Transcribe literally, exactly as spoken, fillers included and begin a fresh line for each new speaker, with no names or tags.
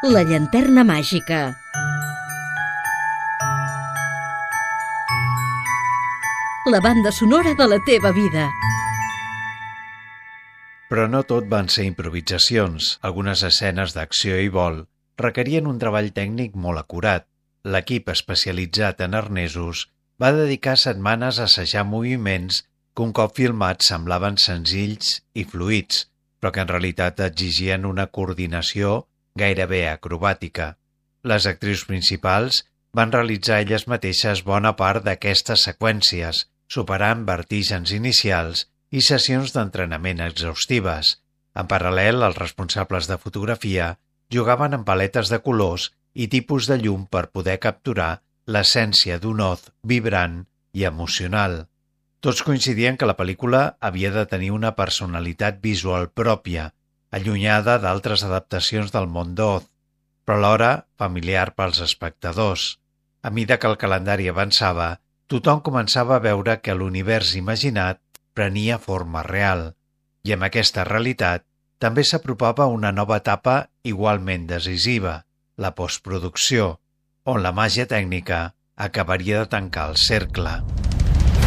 La llanterna màgica. La banda sonora de la teva vida.
Però no tot van ser improvisacions. Algunes escenes d'acció i vol requerien un treball tècnic molt acurat. L'equip especialitzat en arnesos va dedicar setmanes a assajar moviments que un cop filmats semblaven senzills i fluïts, però que en realitat exigien una coordinació gairebé acrobàtica. Les actrius principals van realitzar elles mateixes bona part d'aquestes seqüències, superant vertigens inicials i sessions d'entrenament exhaustives. En paral·lel, els responsables de fotografia jugaven amb paletes de colors i tipus de llum per poder capturar l'essència d'un oz vibrant i emocional. Tots coincidien que la pel·lícula havia de tenir una personalitat visual pròpia, allunyada d'altres adaptacions del món d'Oz, però alhora familiar pels espectadors. A mida que el calendari avançava, tothom començava a veure que l'univers imaginat prenia forma real, i amb aquesta realitat també s'apropava una nova etapa igualment decisiva, la postproducció, on la màgia tècnica acabaria de tancar el cercle.